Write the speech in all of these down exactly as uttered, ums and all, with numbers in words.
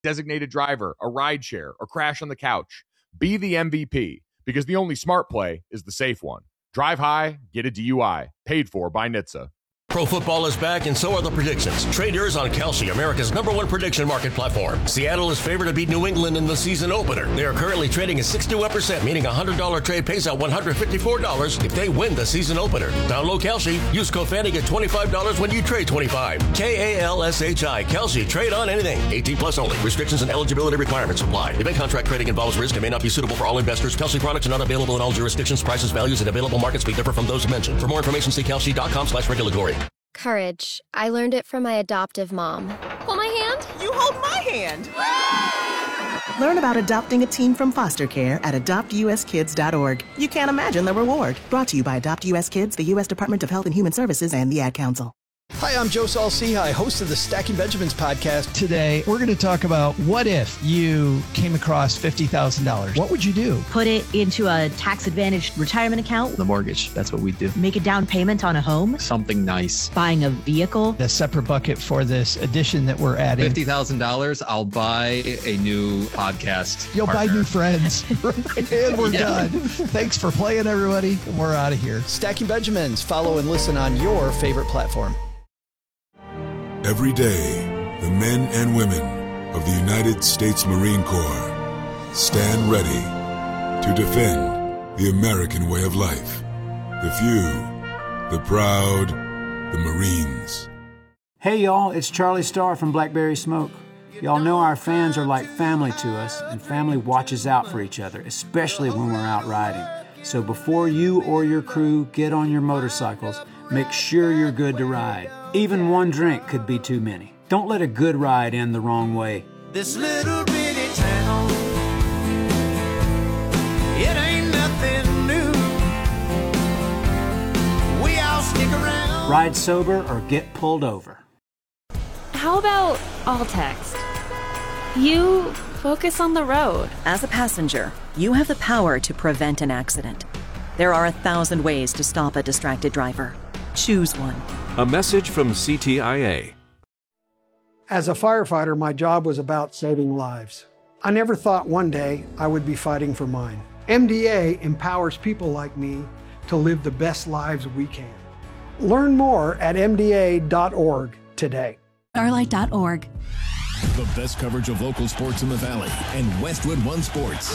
designated driver, a ride share, or crash on the couch. Be the M V P, because the only smart play is the safe one. Drive high, get a D U I. Paid for by N H T S A. Pro football is back, and so are the predictions. Trade yours on Kalshi, America's number one prediction market platform. Seattle is favored to beat New England in the season opener. They are currently trading at sixty-one percent, meaning a one hundred dollars trade pays out one hundred fifty-four dollars if they win the season opener. Download Kalshi. Use code Fanny, get twenty-five dollars when you trade twenty-five. K A L S H I. Kalshi. Trade on anything. eighteen plus only. Restrictions and eligibility requirements apply. Event contract trading involves risk and may not be suitable for all investors. Kalshi products are not available in all jurisdictions. Prices, values, and available markets may differ from those mentioned. For more information, see kalshi.com slash regulatory. Courage. I learned it from my adoptive mom. Hold my hand. You hold my hand. Learn about adopting a teen from foster care at adopt u s kids dot org. You can't imagine the reward. Brought to you by Adopt U S Kids, the U S Department of Health and Human Services, and the Ad Council. Hi, I'm Joe Saul-Sehy, host of the Stacking Benjamins podcast. Today, we're going to talk about what if you came across fifty thousand dollars. What would you do? Put it into a tax-advantaged retirement account. The mortgage, that's what we do. Make a down payment on a home. Something nice. Buying a vehicle. A separate bucket for this edition that we're adding. fifty thousand dollars, I'll buy a new podcast You'll partner. buy new friends. And we're yeah. done. Thanks for playing, everybody. We're out of here. Stacking Benjamins. Follow and listen on your favorite platform. Every day, the men and women of the United States Marine Corps stand ready to defend the American way of life. The few, the proud, the Marines. Hey y'all, it's Charlie Starr from Blackberry Smoke. Y'all know our fans are like family to us, and family watches out for each other, especially when we're out riding. So before you or your crew get on your motorcycles, make sure you're good to ride. Even one drink could be too many. Don't let a good ride end the wrong way. This little bitty town, it ain't nothing new. We all stick around. Ride sober or get pulled over. How about all text? You focus on the road. As a passenger, you have the power to prevent an accident. There are a thousand ways to stop a distracted driver. Choose one. A message from C T I A. As a firefighter, my job was about saving lives. I never thought one day I would be fighting for mine. M D A empowers people like me to live the best lives we can. Learn more at M D A dot org today. Starlight dot org. The best coverage of local sports in the Valley and Westwood One Sports.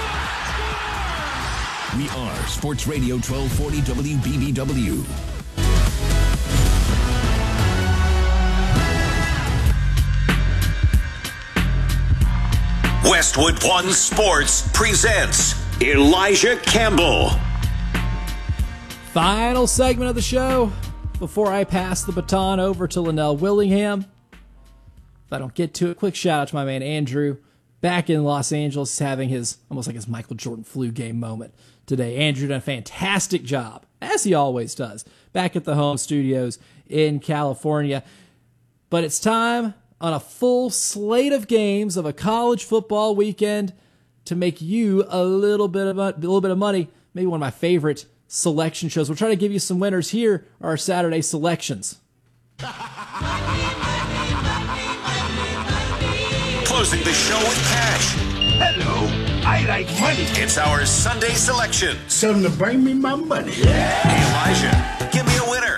We are Sports Radio twelve forty W B B W. Westwood One Sports presents Elijah Campbell. Final segment of the show before I pass the baton over to Linnell Willingham. If I don't get to it, quick shout out to my man Andrew back in Los Angeles, having his almost like his Michael Jordan flu game moment today. Andrew done a fantastic job, as he always does, back at the home studios in California. But it's time on a full slate of games of a college football weekend to make you a little bit of a, a little bit of money. Maybe one of my favorite selection shows. We'll try to give you some winners. Here are our Saturday selections. Closing the show with cash. Hello, I like money. It's our Sunday selection. Something to bring me my money. Elijah, give me a winner.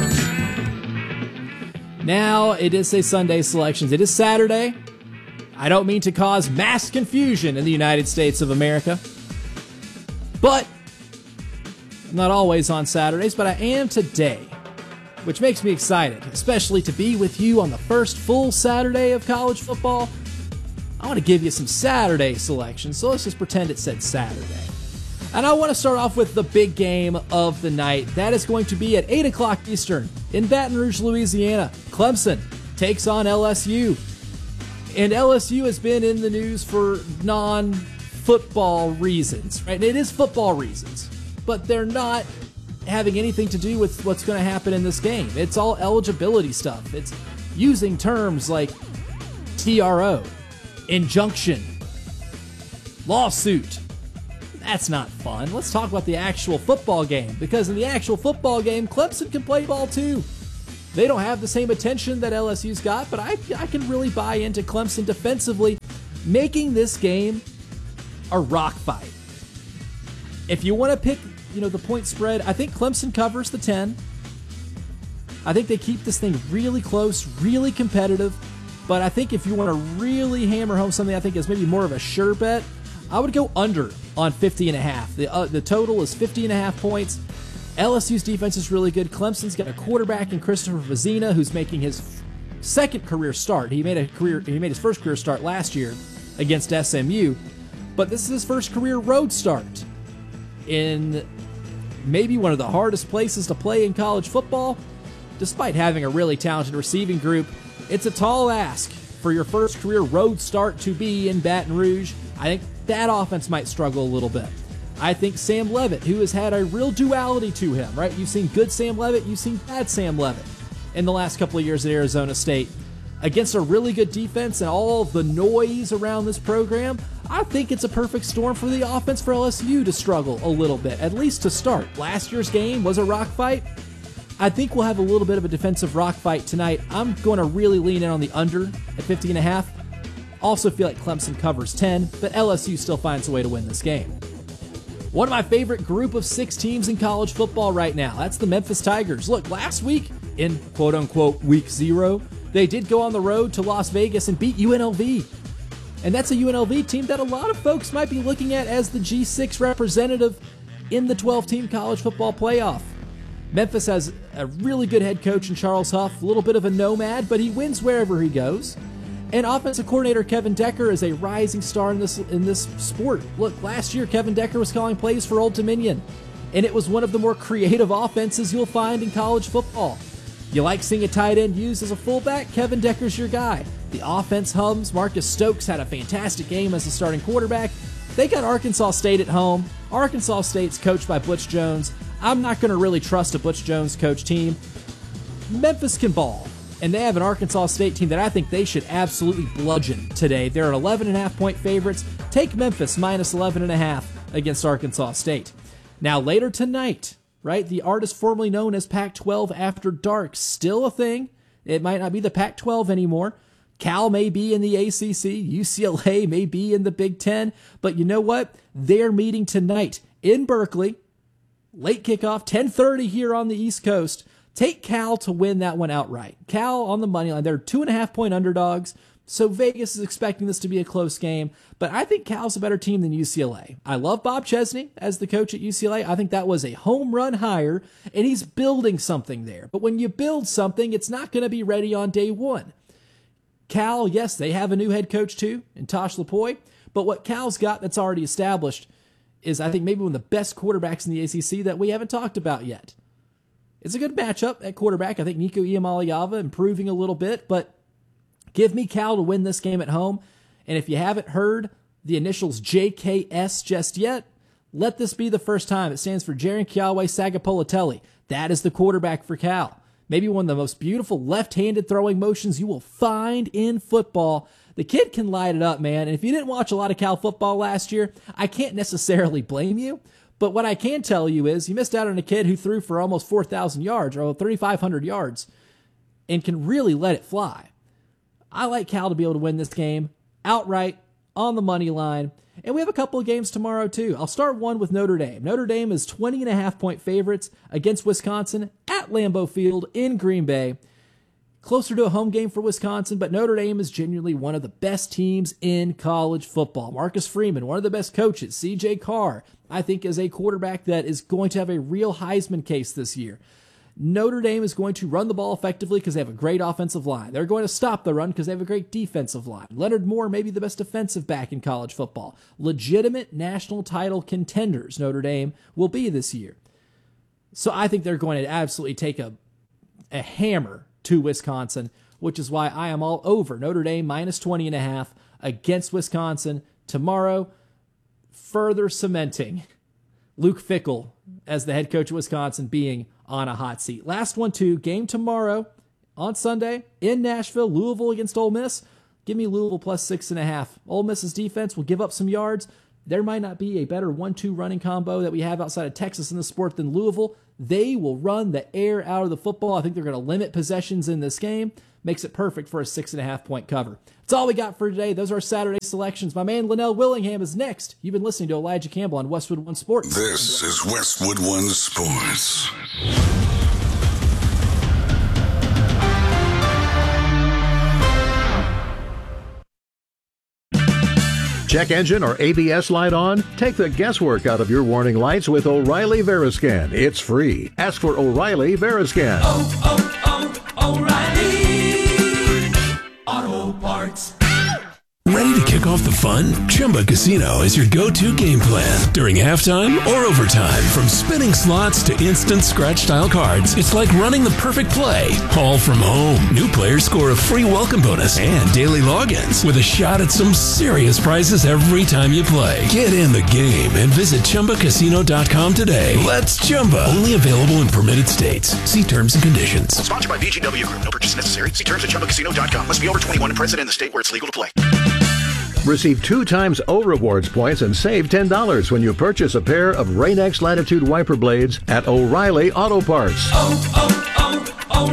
Now, it is a Sunday selections. It is Saturday. I don't mean to cause mass confusion in the United States of America. But I'm not always on Saturdays, but I am today, which makes me excited, especially to be with you on the first full Saturday of college football. I want to give you some Saturday selections, so let's just pretend it said Saturday. And I want to start off with the big game of the night. That is going to be at eight o'clock Eastern in Baton Rouge, Louisiana. Clemson takes on L S U. And L S U has been in the news for non-football reasons, right? And it is football reasons, but they're not having anything to do with what's going to happen in this game. It's all eligibility stuff. It's using terms like T R O, injunction, lawsuit. That's not fun. Let's talk about the actual football game, because in the actual football game, Clemson can play ball too. They don't have the same attention that L S U's got, but I, I can really buy into Clemson defensively, making this game a rock fight. If you want to pick, you know, the point spread, I think Clemson covers the ten. I think they keep this thing really close, really competitive. But I think if you want to really hammer home something I think is maybe more of a sure bet, I would go under on fifty and a half. The, uh, the total is fifty and a half points. L S U's defense is really good. Clemson's got a quarterback in Christopher Vazina who's making his second career start. He made a career. He made his first career start last year against S M U, but this is his first career road start in maybe one of the hardest places to play in college football. Despite having a really talented receiving group, it's a tall ask for your first career road start to be in Baton Rouge. I think that offense might struggle a little bit. I think Sam Leavitt, who has had a real duality to him, right? You've seen good Sam Leavitt, you've seen bad Sam Leavitt in the last couple of years at Arizona State. Against a really good defense and all of the noise around this program, I think it's a perfect storm for the offense for L S U to struggle a little bit, at least to start. Last year's game was a rock fight. I think we'll have a little bit of a defensive rock fight tonight. I'm going to really lean in on the under at fifty and a half. Also feel like Clemson covers ten, but L S U still finds a way to win this game. One of my favorite group of six teams in college football right now, that's the Memphis Tigers. Look, last week, in quote-unquote week zero, they did go on the road to Las Vegas and beat U N L V. And that's a U N L V team that a lot of folks might be looking at as the G six representative in the twelve-team college football playoff. Memphis has a really good head coach in Charles Huff, a little bit of a nomad, but he wins wherever he goes. And offensive coordinator Kevin Decker is a rising star in this in this sport. Look, last year Kevin Decker was calling plays for Old Dominion, and it was one of the more creative offenses you'll find in college football. You like seeing a tight end used as a fullback? Kevin Decker's your guy. The offense hums. Marcus Stokes had a fantastic game as a starting quarterback. They got Arkansas State at home. Arkansas State's coached by Butch Jones. I'm not going to really trust a Butch Jones coach team. Memphis can ball, and they have an Arkansas State team that I think they should absolutely bludgeon today. They're at eleven and a half point favorites. Take Memphis minus eleven and a half against Arkansas State. Now later tonight, right, the artist formerly known as Pac twelve After Dark, still a thing. It might not be the Pac twelve anymore. Cal may be in the A C C. U C L A may be in the Big Ten. But you know what? They're meeting tonight in Berkeley. Late kickoff, ten thirty here on the East Coast. Take Cal to win that one outright. Cal on the money line. They're two and a half point underdogs. So Vegas is expecting this to be a close game. But I think Cal's a better team than U C L A. I love Bob Chesney as the coach at U C L A. I think that was a home run hire, and he's building something there. But when you build something, it's not going to be ready on day one. Cal, yes, they have a new head coach too, in Tosh Lupoi. But what Cal's got that's already established is, I think, maybe one of the best quarterbacks in the A C C that we haven't talked about yet. It's a good matchup at quarterback. I think Nico Iamaleava improving a little bit, but give me Cal to win this game at home. And if you haven't heard the initials J K S just yet, let this be the first time. It stands for Jaren Kiawe Sagapolitelli. That is the quarterback for Cal. Maybe one of the most beautiful left-handed throwing motions you will find in football. The kid can light it up, man. And if you didn't watch a lot of Cal football last year, I can't necessarily blame you. But what I can tell you is you missed out on a kid who threw for almost four thousand yards or thirty-five hundred yards and can really let it fly. I like Cal to be able to win this game outright on the money line. And we have a couple of games tomorrow, too. I'll start one with Notre Dame. Notre Dame is twenty and a half point favorites against Wisconsin at Lambeau Field in Green Bay. Closer to a home game for Wisconsin, but Notre Dame is genuinely one of the best teams in college football. Marcus Freeman, one of the best coaches. C J Carr, I think, is a quarterback that is going to have a real Heisman case this year. Notre Dame is going to run the ball effectively because they have a great offensive line. They're going to stop the run because they have a great defensive line. Leonard Moore may be the best defensive back in college football. Legitimate national title contenders Notre Dame will be this year. So I think they're going to absolutely take a, a hammer to Wisconsin, which is why I am all over Notre Dame minus twenty and a half against Wisconsin tomorrow, further cementing Luke Fickell as the head coach of Wisconsin being on a hot seat. Last one, too. Game tomorrow on Sunday in Nashville, Louisville against Ole Miss. Give me Louisville plus six and a half. Ole Miss's defense will give up some yards. There might not be a better one two running combo that we have outside of Texas in the sport than Louisville. They will run the air out of the football. I think they're going to limit possessions in this game. Makes it perfect for a six and a half point cover. That's all we got for today. Those are our Saturday selections. My man Linnell Willingham is next. You've been listening to Elijah Campbell on Westwood One Sports. This is Westwood One Sports. Check engine or A B S light on? Take the guesswork out of your warning lights with O'Reilly Veriscan. It's free. Ask for O'Reilly Veriscan. Oh, oh, oh, O'Reilly Auto Parts. Ready to kick off the fun? Chumba Casino is your go-to game plan during halftime or overtime. From spinning slots to instant scratch-style cards, it's like running the perfect play, all from home. New players score a free welcome bonus and daily logins with a shot at some serious prizes every time you play. Get in the game and visit Chumba Casino dot com today. Let's Chumba. Only available in permitted states. See terms and conditions. Sponsored by V G W Group. No purchase necessary. See terms at Chumba Casino dot com. Must be over twenty-one and present in the state where it's legal to play. Receive two times O Rewards points and save ten dollars when you purchase a pair of Rain-X Latitude wiper blades at O'Reilly Auto Parts. Oh,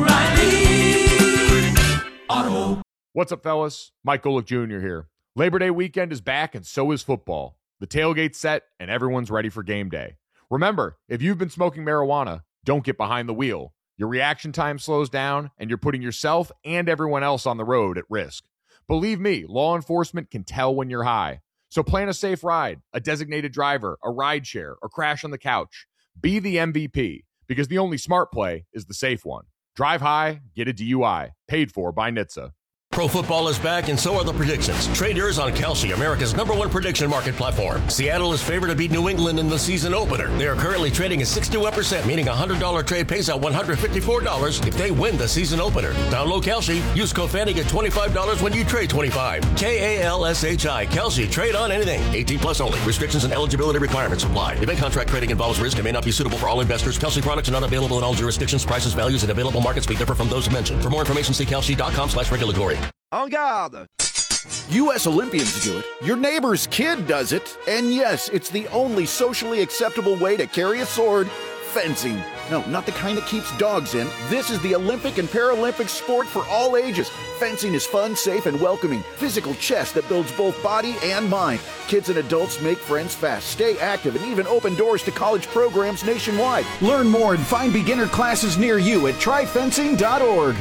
oh, oh, O'Reilly Auto. What's up, fellas? Mike Golick Junior here. Labor Day weekend is back, and so is football. The tailgate's set, and everyone's ready for game day. Remember, if you've been smoking marijuana, don't get behind the wheel. Your reaction time slows down, and you're putting yourself and everyone else on the road at risk. Believe me, law enforcement can tell when you're high. So plan a safe ride, a designated driver, a ride share, or crash on the couch. Be the M V P, because the only smart play is the safe one. Drive high, get a D U I. Paid for by N H T S A. Pro football is back, and so are the predictions. Trade yours on Kalshi, America's number one prediction market platform. Seattle is favored to beat New England in the season opener. They are currently trading at sixty-one percent, meaning a one hundred dollars trade pays out one hundred fifty-four dollars if they win the season opener. Download Kalshi. Use code Fanny, get twenty-five dollars when you trade twenty-five. K A L S H I. Kalshi. Trade on anything. eighteen plus only. Restrictions and eligibility requirements apply. Event contract trading involves risk and may not be suitable for all investors. Kalshi products are not available in all jurisdictions. Prices, values, and available markets may differ from those mentioned. For more information, see kalshi.com slash regulatory. En garde! U S Olympians do it, your neighbor's kid does it, and yes, it's the only socially acceptable way to carry a sword, fencing. No, not the kind that keeps dogs in. This is the Olympic and Paralympic sport for all ages. Fencing is fun, safe, and welcoming. Physical chess that builds both body and mind. Kids and adults make friends fast, stay active, and even open doors to college programs nationwide. Learn more and find beginner classes near you at try fencing dot org.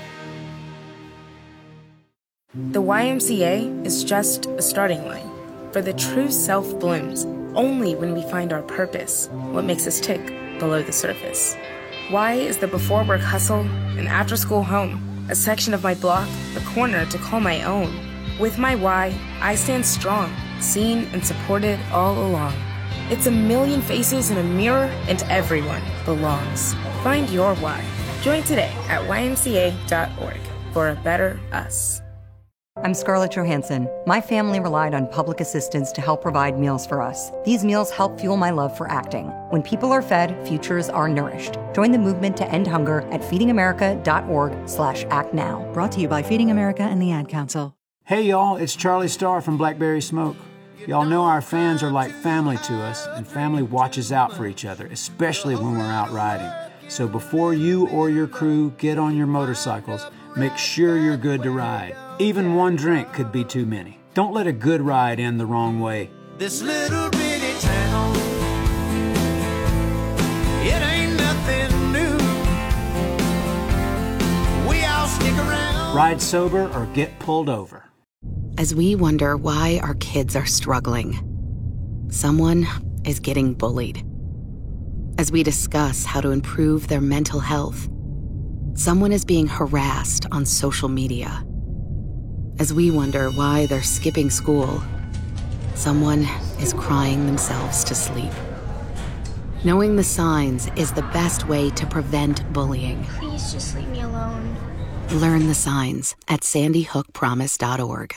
The Y M C A is just a starting line, for the true self blooms only when we find our purpose, what makes us tick below the surface. Y is the before work hustle, an after school home, a section of my block, a corner to call my own. With my Y, I stand strong, seen and supported all along. It's a million faces in a mirror, and everyone belongs. Find your Y. Join today at Y M C A dot org for a better us. I'm Scarlett Johansson. My family relied on public assistance to help provide meals for us. These meals help fuel my love for acting. When people are fed, futures are nourished. Join the movement to end hunger at feeding america dot org slash act now. Brought to you by Feeding America and the Ad Council. Hey y'all, it's Charlie Starr from Blackberry Smoke. Y'all know our fans are like family to us, and family watches out for each other, especially when we're out riding. So before you or your crew get on your motorcycles, make sure you're good to ride. Even one drink could be too many. Don't let a good ride end the wrong way. This little bitty town, it ain't nothing new. We all stick around. Ride sober or get pulled over. As we wonder why our kids are struggling, someone is getting bullied. As we discuss how to improve their mental health, someone is being harassed on social media. As we wonder why they're skipping school, someone is crying themselves to sleep. Knowing the signs is the best way to prevent bullying. Please just leave me alone. Learn the signs at sandy hook promise dot org.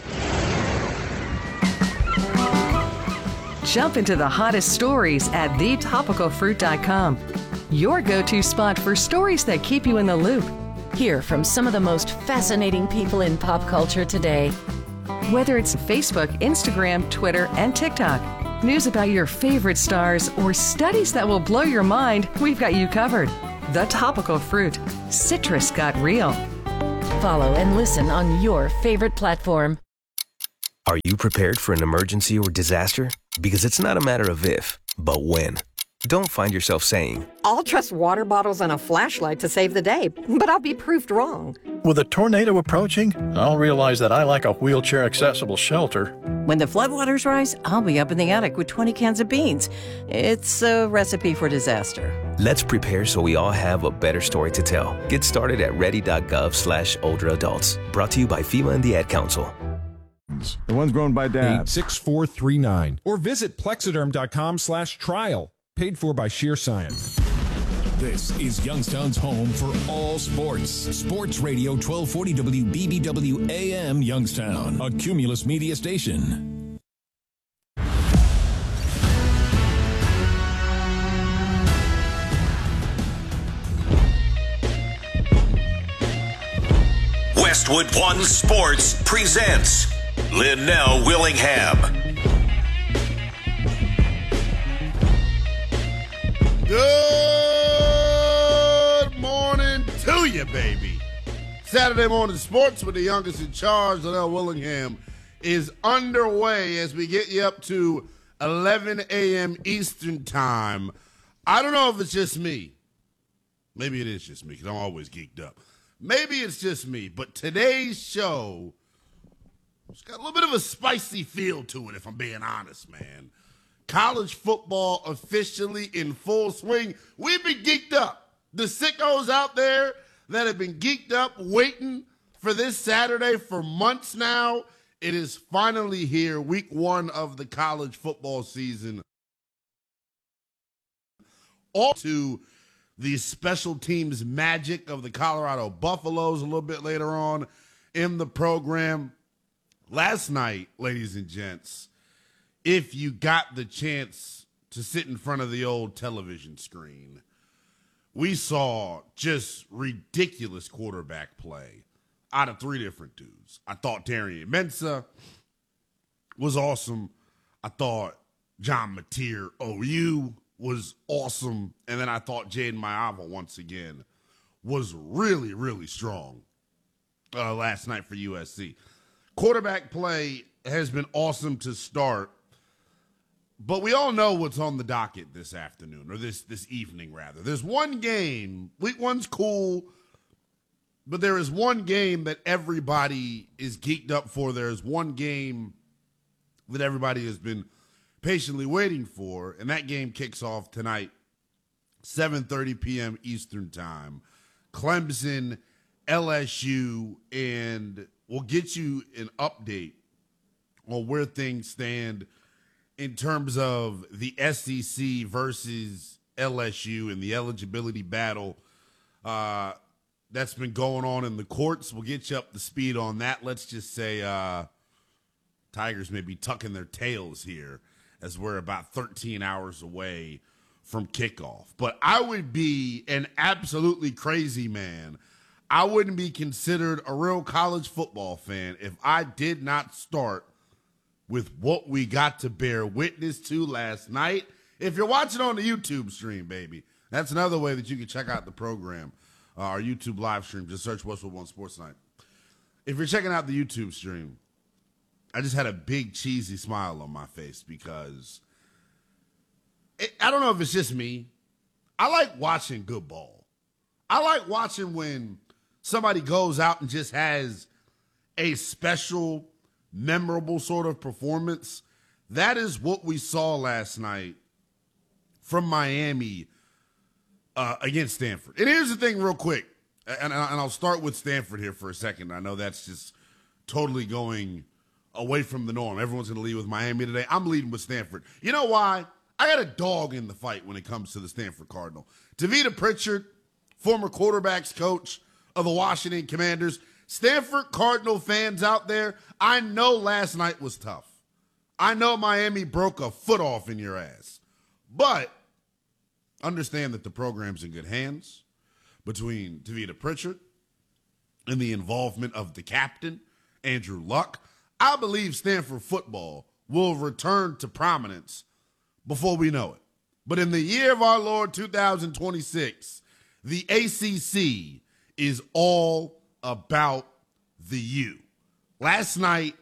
Jump into the hottest stories at the topical fruit dot com. Your go-to spot for stories that keep you in the loop. Hear from some of the most fascinating people in pop culture today. Whether it's Facebook, Instagram, Twitter, and TikTok, News about your favorite stars or studies that will blow your mind, we've got you covered. The Topical Fruit. Citrus got real. Follow and listen on your favorite platform. Are you prepared for an emergency or disaster? Because it's not a matter of if, but when. Don't find yourself saying, I'll trust water bottles and a flashlight to save the day, but I'll be proved wrong. With a tornado approaching, I'll realize that I lack a wheelchair-accessible shelter. When the floodwaters rise, I'll be up in the attic with twenty cans of beans. It's a recipe for disaster. Let's prepare so we all have a better story to tell. Get started at ready.gov slash older adults. Brought to you by FEMA and the Ad Council. The ones grown by Dad. eight six four three nine. Or visit plexiderm.com slash trial. Paid for by Sheer Science. This is Youngstown's home for all sports. Sports Radio twelve forty W B B W A M Youngstown, a Cumulus media station. Westwood One Sports presents Linnell Willingham. Good morning to you, baby. Saturday morning sports with the youngest in charge, Linnell Willingham, is underway as we get you up to eleven a.m. Eastern time. I don't know if it's just me. Maybe it is just me because I'm always geeked up. Maybe it's just me, but today's show it's got a little bit of a spicy feel to it, if I'm being honest, man. College football officially in full swing. We've been geeked up. The sickos out there that have been geeked up waiting for this Saturday for months now. It is finally here, week one of the college football season. All to the special teams magic of the Colorado Buffaloes a little bit later on in the program. Last night, ladies and gents, if you got the chance to sit in front of the old television screen, we saw just ridiculous quarterback play out of three different dudes. I thought Darian Mensah was awesome. I thought John Mateer O U was awesome. And then I thought Jaden Maiava once again was really, really strong uh, last night for U S C. Quarterback play has been awesome to start. But we all know what's on the docket this afternoon, or this this evening, rather. There's one game. Week one's cool, but there is one game that everybody is geeked up for. There is one game that everybody has been patiently waiting for, and that game kicks off tonight, seven thirty p.m. Eastern Time. Clemson, L S U, and we'll get you an update on where things stand in terms of the S E C versus L S U and the eligibility battle uh, that's been going on in the courts. We'll get you up to speed on that. Let's just say uh, Tigers may be tucking their tails here as we're about thirteen hours away from kickoff. But I would be an absolutely crazy man. I wouldn't be considered a real college football fan if I did not start with what we got to bear witness to last night. If you're watching on the YouTube stream, baby, that's another way that you can check out the program, uh, our YouTube live stream. Just search Westwood One Sports Night. If you're checking out the YouTube stream, I just had a big cheesy smile on my face because it, I don't know if it's just me. I like watching good ball. I like watching when somebody goes out and just has a special memorable sort of performance. That is what we saw last night from Miami uh, against Stanford. And here's the thing real quick, and, and I'll start with Stanford here for a second. I know that's just totally going away from the norm. Everyone's going to lead with Miami today. I'm leading with Stanford. You know why? I got a dog in the fight when it comes to the Stanford Cardinal. Tavita Pritchard, former quarterbacks coach of the Washington Commanders. Stanford Cardinal fans out there, I know last night was tough. I know Miami broke a foot off in your ass. But understand that the program's in good hands between Tavita Pritchard and the involvement of the captain, Andrew Luck. I believe Stanford football will return to prominence before we know it. But in the year of our Lord two thousand twenty-six, the A C C is all about the U. Last night,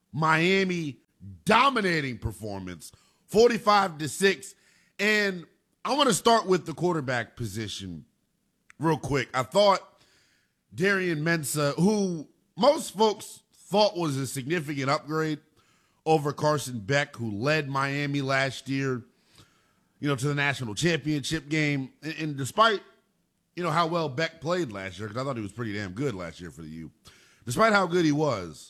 Miami dominating performance, forty-five to six. And I want to start with the quarterback position real quick. I thought Darian Mensah, who most folks thought was a significant upgrade over Carson Beck, who led Miami last year, you know, to the national championship game. And, and despite, you know, how well Beck played last year, because I thought he was pretty damn good last year for the U. Despite how good he was,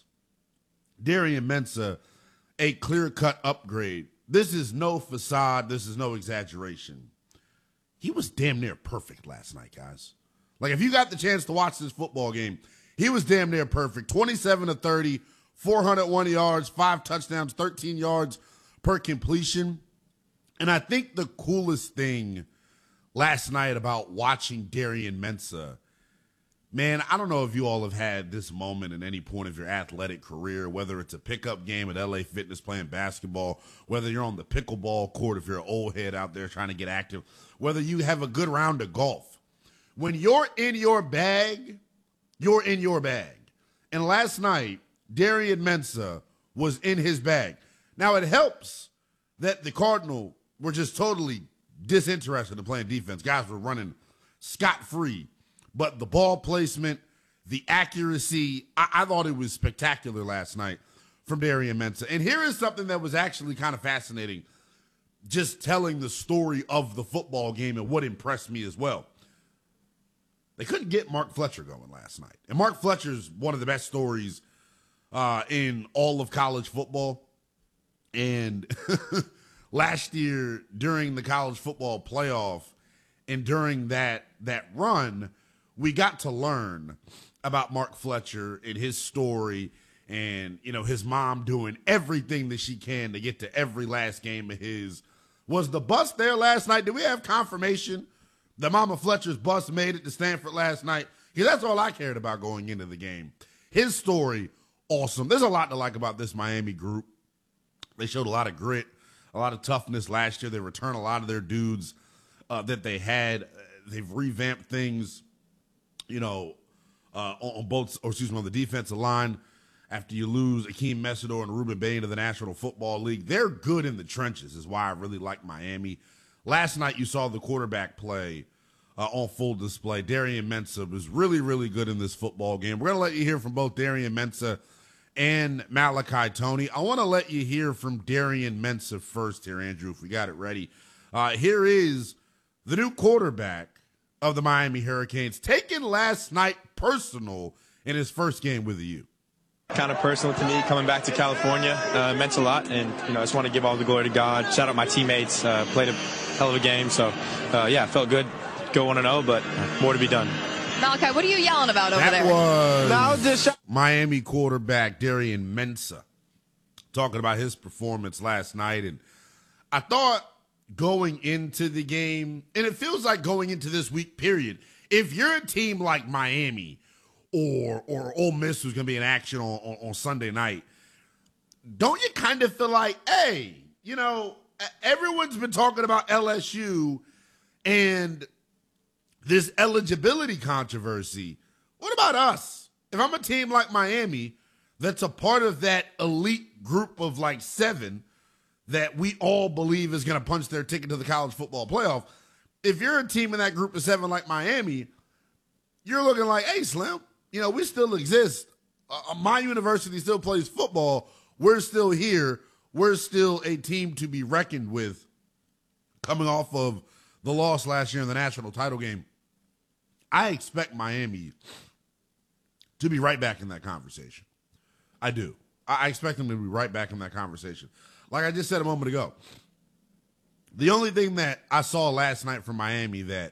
Darian Mensah, a clear-cut upgrade. This is no facade. This is no exaggeration. He was damn near perfect last night, guys. Like, if you got the chance to watch this football game, he was damn near perfect. twenty-seven to thirty, four hundred one yards, five touchdowns, thirteen yards per completion. And I think the coolest thing last night about watching Darian Mensah, man, I don't know if you all have had this moment at any point of your athletic career, whether it's a pickup game at L A Fitness playing basketball, whether you're on the pickleball court if you're an old head out there trying to get active, whether you have a good round of golf. When you're in your bag, you're in your bag. And last night, Darian Mensah was in his bag. Now, it helps that the Cardinals were just totally disinterested in playing defense. Guys were running scot-free. But the ball placement, the accuracy, I, I thought it was spectacular last night from Darian Mensah. And here is something that was actually kind of fascinating, just telling the story of the football game and what impressed me as well. They couldn't get Mark Fletcher going last night. And Mark Fletcher's one of the best stories uh, in all of college football. And last year during the college football playoff and during that that run, we got to learn about Mark Fletcher and his story and, you know, his mom doing everything that she can to get to every last game of his. Was the bus there last night? Did we have confirmation that Mama Fletcher's bus made it to Stanford last night? Because that's all I cared about going into the game. His story, awesome. There's a lot to like about this Miami group. They showed a lot of grit, a lot of toughness last year. They returned a lot of their dudes uh, that they had. They've revamped things, you know, uh, on, on both, or excuse me, on the defensive line. After you lose Akeem Mesidor and Ruben Bain to the National Football League, they're good in the trenches is why I really like Miami. Last night you saw the quarterback play uh, on full display. Darian Mensah was really, really good in this football game. We're going to let you hear from both Darian Mensah and Malachi Tony. I want to let you hear from Darian Mensah first here, Andrew, if we got it ready. Uh, here is the new quarterback of the Miami Hurricanes, taking last night personal in his first game with the U. Kind of personal to me, coming back to California, uh, meant a lot, and you know, I just want to give all the glory to God. Shout out my teammates, uh, played a hell of a game, so uh, yeah, felt good. Go one and oh, but more to be done. Malachi, what are you yelling about over that there? Was now this Miami quarterback Darian Mensah talking about his performance last night, and I thought going into the game, and it feels like going into this week period, if you're a team like Miami or or Ole Miss, who's going to be in action on, on, on Sunday night, don't you kind of feel like, hey, you know, everyone's been talking about L S U and this eligibility controversy. What about us? If I'm a team like Miami that's a part of that elite group of like seven that we all believe is going to punch their ticket to the college football playoff, if you're a team in that group of seven like Miami, you're looking like, hey, Slim, you know, we still exist. Uh, my university still plays football. We're still here. We're still a team to be reckoned with coming off of the loss last year in the national title game. I expect Miami to be right back in that conversation. I do. I expect them to be right back in that conversation. Like I just said a moment ago, the only thing that I saw last night from Miami that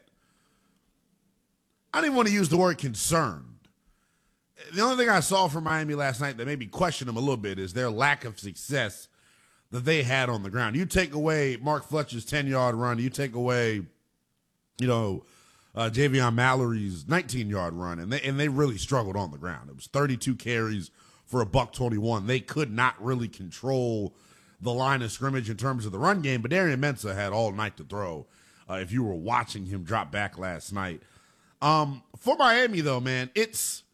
I didn't want to use the word concerned. The only thing I saw from Miami last night that made me question them a little bit is their lack of success that they had on the ground. You take away Mark Fletcher's ten-yard run. You take away, you know, uh, Javion Mallory's nineteen-yard run, and they and they really struggled on the ground. It was thirty-two carries for a buck twenty-one. They could not really control the line of scrimmage in terms of the run game, but Darian Mensah had all night to throw uh, if you were watching him drop back last night. Um, for Miami, though, man, it's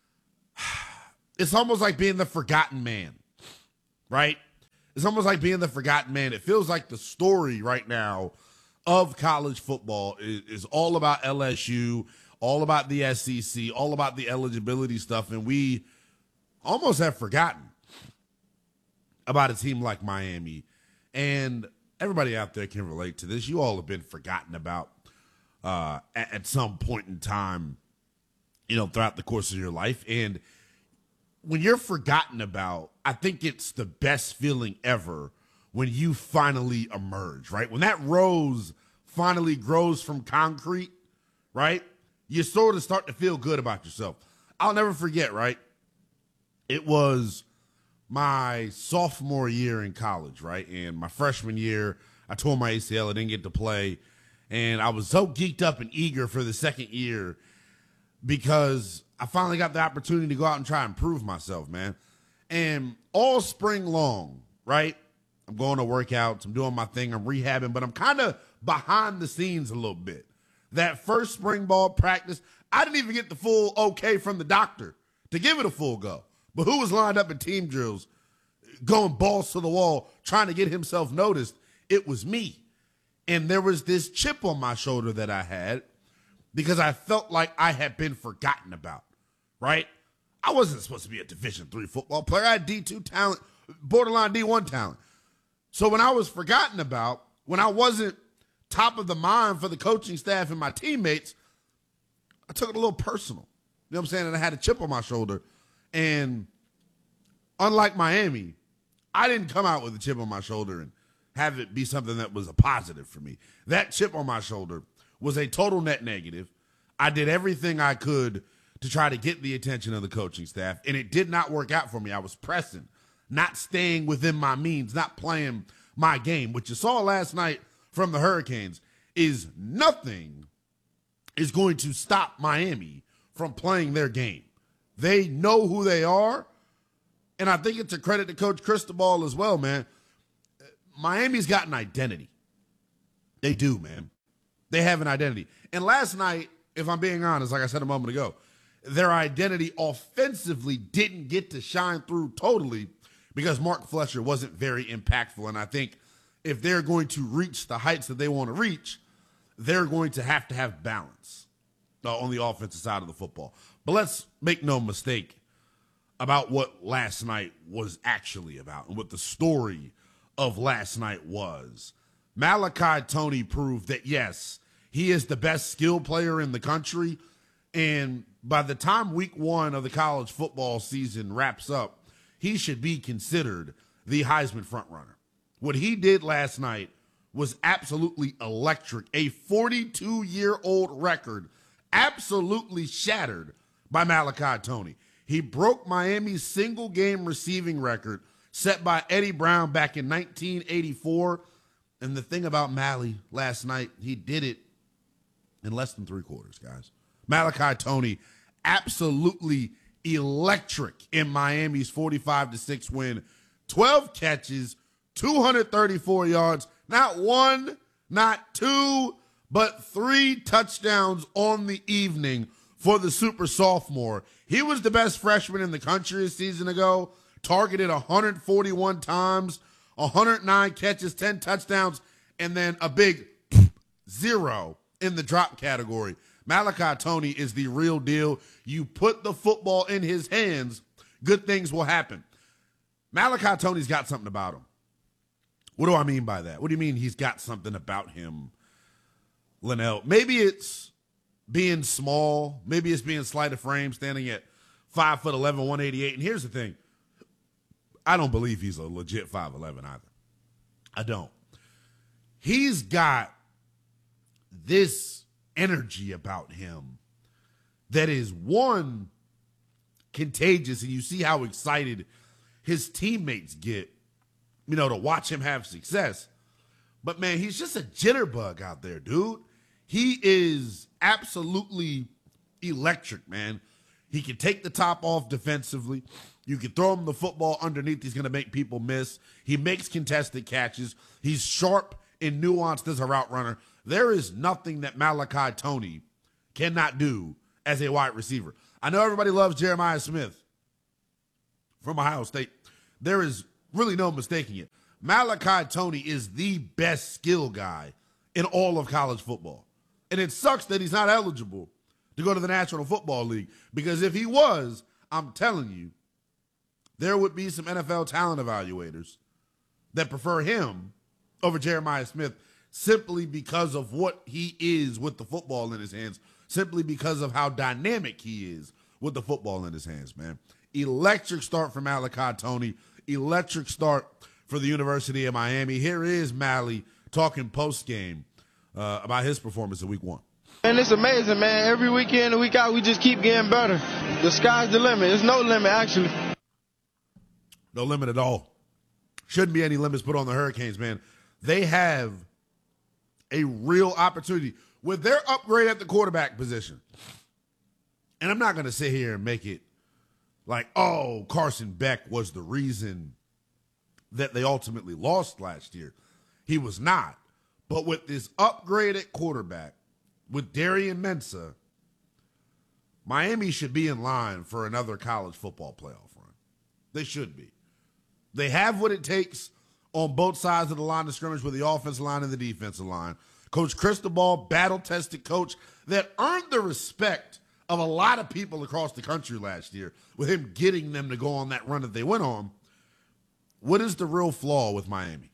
it's almost like being the forgotten man, right? It's almost like being the forgotten man. It feels like the story right now of college football is, is all about L S U, all about the S E C, all about the eligibility stuff, and we almost have forgotten about a team like Miami. And everybody out there can relate to this. You all have been forgotten about uh, at, at some point in time, you know, throughout the course of your life. And when you're forgotten about, I think it's the best feeling ever when you finally emerge, right? When that rose finally grows from concrete, right? You sort of start to feel good about yourself. I'll never forget, right? It was my sophomore year in college, right? And my freshman year, I tore my A C L. I didn't get to play. And I was so geeked up and eager for the second year because I finally got the opportunity to go out and try and prove myself, man. And all spring long, right? I'm going to workouts. I'm doing my thing. I'm rehabbing, but I'm kind of behind the scenes a little bit. That first spring ball practice, I didn't even get the full okay from the doctor to give it a full go. But who was lined up in team drills, going balls to the wall, trying to get himself noticed? It was me. And there was this chip on my shoulder that I had because I felt like I had been forgotten about, right? I wasn't supposed to be a Division three football player. I had D two talent, borderline D one talent. So when I was forgotten about, when I wasn't top of the mind for the coaching staff and my teammates, I took it a little personal. You know what I'm saying? And I had a chip on my shoulder. And unlike Miami, I didn't come out with a chip on my shoulder and have it be something that was a positive for me. That chip on my shoulder was a total net negative. I did everything I could to try to get the attention of the coaching staff, and it did not work out for me. I was pressing, not staying within my means, not playing my game. What you saw last night from the Hurricanes is nothing is going to stop Miami from playing their game. They know who they are, and I think it's a credit to Coach Cristobal as well, man. Miami's got an identity. They do, man. They have an identity. And last night, if I'm being honest, like I said a moment ago, their identity offensively didn't get to shine through totally because Mark Fletcher wasn't very impactful. And I think if they're going to reach the heights that they want to reach, they're going to have to have balance uh, on the offensive side of the football. But let's make no mistake about what last night was actually about and what the story of last night was. Malachi Toney proved that, yes, he is the best skill player in the country. And by the time week one of the college football season wraps up, he should be considered the Heisman frontrunner. What he did last night was absolutely electric. A forty-two-year-old record absolutely shattered by Malachi Toney. He broke Miami's single-game receiving record set by Eddie Brown back in nineteen eighty-four. And the thing about Mally last night, he did it in less than three quarters, guys. Malachi Toney, absolutely electric in Miami's forty-five to six win. twelve catches, two hundred thirty-four yards, not one, not two, but three touchdowns on the evening for the super sophomore. He was the best freshman in the country a season ago, targeted one hundred forty-one times, one hundred nine catches, ten touchdowns, and then a big zero in the drop category. Malachi Toney is the real deal. You put the football in his hands, good things will happen. Malachi Toney's got something about him. What do I mean by that? What do you mean he's got something about him, Linnell? Maybe it's being small. Maybe it's being slight of frame, standing at five foot eleven, one eighty-eight. And here's the thing. I don't believe he's a legit five eleven either. I don't. He's got this energy about him that is, one, contagious, and you see how excited his teammates get, you know, to watch him have success. But, man, he's just a jitterbug out there, dude. He is absolutely electric, man. He can take the top off defensively. You can throw him the football underneath. He's going to make people miss. He makes contested catches. He's sharp and nuanced as a route runner. There is nothing that Malachi Toney cannot do as a wide receiver. I know everybody loves Jeremiah Smith from Ohio State. There is really no mistaking it. Malachi Toney is the best skill guy in all of college football. And it sucks that he's not eligible to go to the National Football League, because if he was, I'm telling you, there would be some N F L talent evaluators that prefer him over Jeremiah Smith simply because of what he is with the football in his hands, simply because of how dynamic he is with the football in his hands, man. Electric start for Malachi Toney. Electric start for the University of Miami. Here is Mally talking post-game uh, about his performance in week one. And it's amazing, man. Every weekend and week out, we just keep getting better. The sky's the limit. There's no limit, actually. No limit at all. Shouldn't be any limits put on the Hurricanes, man. They have a real opportunity with their upgrade at the quarterback position. And I'm not going to sit here and make it like, oh, Carson Beck was the reason that they ultimately lost last year. He was not. But with this upgraded quarterback, with Darian Mensah, Miami should be in line for another college football playoff run. They should be. They have what it takes on both sides of the line of scrimmage with the offensive line and the defensive line. Coach Cristobal, battle-tested coach that earned the respect of a lot of people across the country last year with him getting them to go on that run that they went on. What is the real flaw with Miami?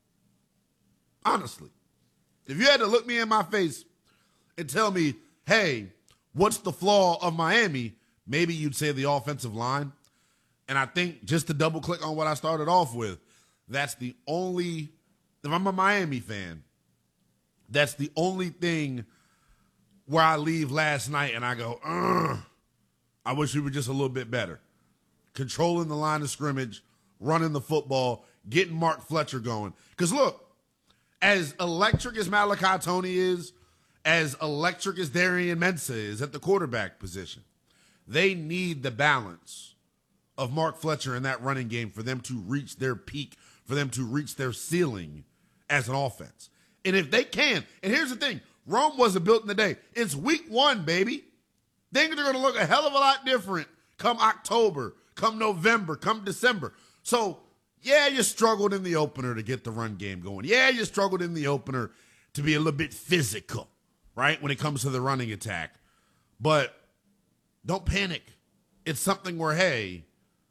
Honestly, if you had to look me in my face and tell me, hey, what's the flaw of Miami? Maybe you'd say the offensive line. And I think just to double click on what I started off with, that's the only, if I'm a Miami fan, that's the only thing where I leave last night and I go, ugh, I wish we were just a little bit better. Controlling the line of scrimmage, running the football, getting Mark Fletcher going. Because look, as electric as Malachi Toney is, as electric as Darian Mensah is at the quarterback position, they need the balance of Mark Fletcher in that running game for them to reach their peak, for them to reach their ceiling as an offense. And if they can, and here's the thing, Rome wasn't built in a day. It's week one, baby. Things are going to look a hell of a lot different come October, come November, come December. So, yeah, you struggled in the opener to get the run game going. Yeah, you struggled in the opener to be a little bit physical, right, when it comes to the running attack. But don't panic. It's something where, hey,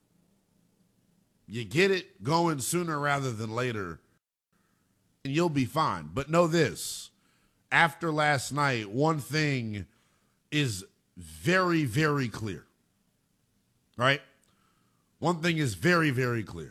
you get it going sooner rather than later, and you'll be fine. But know this, after last night, one thing is very, very clear, right? One thing is very, very clear.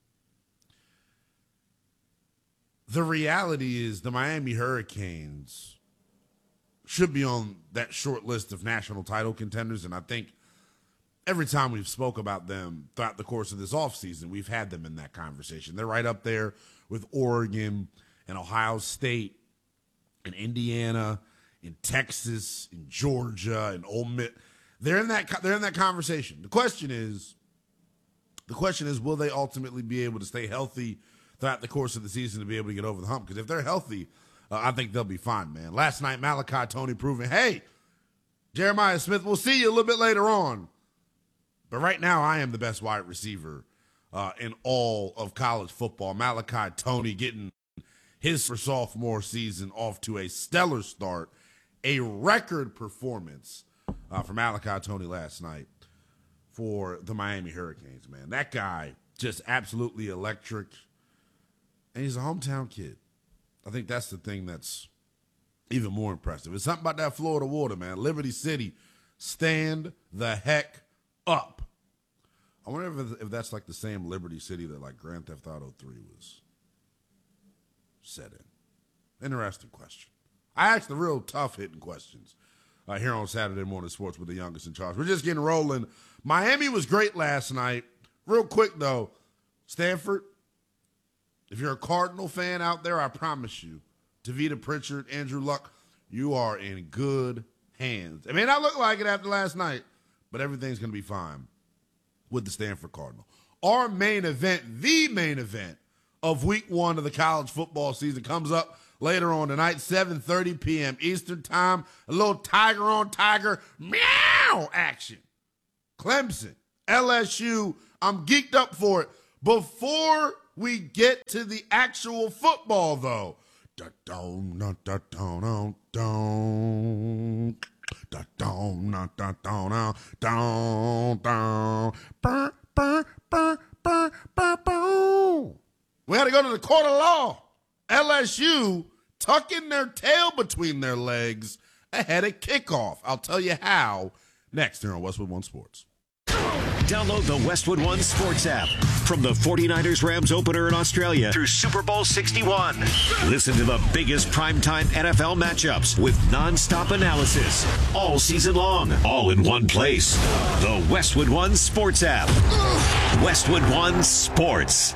The reality is the Miami Hurricanes should be on that short list of national title contenders, and I think every time we've spoke about them throughout the course of this offseason, we've had them in that conversation. They're right up there with Oregon and Ohio State and Indiana and Texas and Georgia and Ole Miss. They're in that they're in that conversation. The question is, the question is, will they ultimately be able to stay healthy throughout the course of the season to be able to get over the hump? Because if they're healthy, uh, I think they'll be fine, man. Last night, Malachi Toney proving, hey, Jeremiah Smith, we'll see you a little bit later on. But right now, I am the best wide receiver uh, in all of college football. Malachi Toney getting his for sophomore season off to a stellar start, a record performance uh, from Malachi Toney last night for the Miami Hurricanes, man. That guy just absolutely electric, and he's a hometown kid. I think that's the thing that's even more impressive. It's something about that Florida water, man. Liberty City, stand the heck up. I wonder if, if that's like the same Liberty City that like Grand Theft Auto three was set in. Interesting question. I asked the real tough hitting questions uh, here on Saturday Morning Sports with the youngest in charge. We're just getting rolling. Miami was great last night. Real quick though, Stanford, if you're a Cardinal fan out there, I promise you, Tavita Pritchard, Andrew Luck, you are in good hands. It may not look like it after last night, but everything's going to be fine with the Stanford Cardinal. Our main event, the main event of week one of the college football season, comes up later on tonight, seven thirty p.m. Eastern time. A little tiger on tiger meow action. Clemson, L S U. I'm geeked up for it. Before we get to the actual football, though, da-dum, da-da-dum, dum, da-dum, da-da-dum, dum, dum, burr, burr, burr, burr, burr, burr. We had to go to the court of law. L S U tucking their tail between their legs ahead of kickoff. I'll tell you how next here on Westwood One Sports. Download the Westwood One Sports app. From the forty-niners Rams opener in Australia through Super Bowl sixty-one. Listen to the biggest primetime N F L matchups with nonstop analysis all season long, all in one place. The Westwood One Sports app. Westwood One Sports.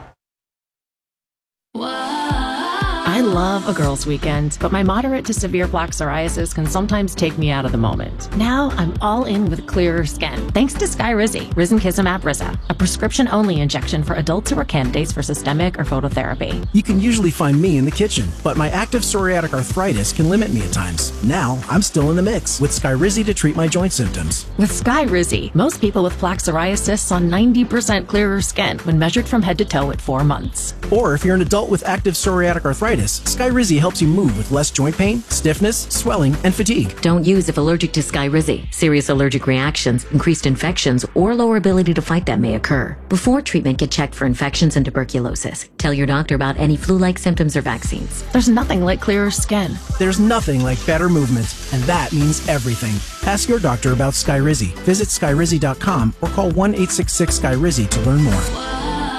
I love a girls' weekend, but my moderate to severe plaque psoriasis can sometimes take me out of the moment. Now I'm all in with clearer skin, thanks to Skyrizi, Risankizumab Riza, a prescription-only injection for adults who are candidates for systemic or phototherapy. You can usually find me in the kitchen, but my active psoriatic arthritis can limit me at times. Now I'm still in the mix with Skyrizi to treat my joint symptoms. With Skyrizi, most people with plaque psoriasis saw ninety percent clearer skin when measured from head to toe at four months. Or if you're an adult with active psoriatic arthritis, Skyrizi helps you move with less joint pain, stiffness, swelling, and fatigue. Don't use if allergic to Skyrizi. Serious allergic reactions, increased infections, or lower ability to fight them may occur. Before treatment, get checked for infections and tuberculosis. Tell your doctor about any flu-like symptoms or vaccines. There's nothing like clearer skin. There's nothing like better movement, and that means everything. Ask your doctor about Skyrizi. Visit Skyrizi dot com or call one eight six six Skyrizi to learn more.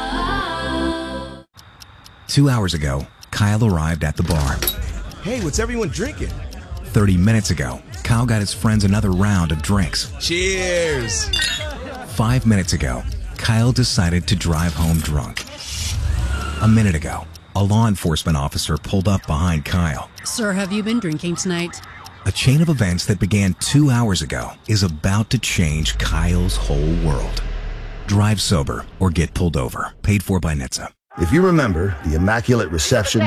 Two hours ago, Kyle arrived at the bar. Hey, what's everyone drinking? Thirty minutes ago, Kyle got his friends another round of drinks. Cheers! Five minutes ago, Kyle decided to drive home drunk. A minute ago, a law enforcement officer pulled up behind Kyle. Sir, have you been drinking tonight? A chain of events that began two hours ago is about to change Kyle's whole world. Drive sober or get pulled over. Paid for by N H T S A. If you remember the immaculate reception,